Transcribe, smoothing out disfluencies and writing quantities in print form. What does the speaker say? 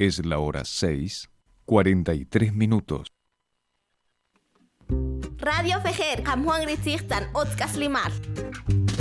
Es la hora 6:43. Radio Fejer, Juan Gritzigtan, Otzkas Limar.